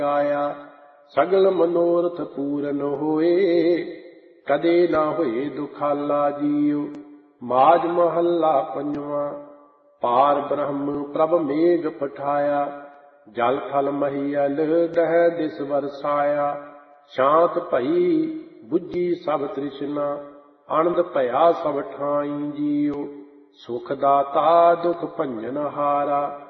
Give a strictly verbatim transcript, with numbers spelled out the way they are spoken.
ਆਇਆ। ਸਗਲ ਮਨੋਰਥ ਪੂਰਨ ਹੋਏ, ਕਦੇ ਨਾ ਹੋਏ ਦੁਖਾਲਾ ਜੀਉ। ਮਾਝ ਮਹੱਲਾ ਪੰਜਵਾਂ। ਪਾਰ ਬ੍ਰਹਮ ਪ੍ਰਭ ਮੇਘ ਪਠਾਇਆ, ਜਲ ਥਲ ਮਹੀਅਲ ਦਹਿ ਦਿਸ ਵਰਸਾਇਆ। ਸ਼ਾਂਤ ਭਈ ਬੁੱਝੀ ਸਭ ਤ੍ਰਿਸ਼ਨਾ, ਆਨੰਦ ਭਇਆ ਸਭ ਠਾਈ ਜੀਉ। ਸੁਖ ਦਾਤਾ ਦੁਖ ਭੰਜਨ ਹਾਰਾ,